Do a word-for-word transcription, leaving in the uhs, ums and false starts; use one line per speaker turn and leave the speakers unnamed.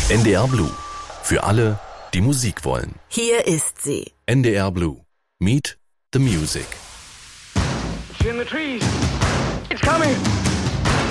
N D R Blue. Für alle, die Musik wollen.
Hier ist sie.
N D R Blue. Meet the Music.
It's in the trees. It's coming.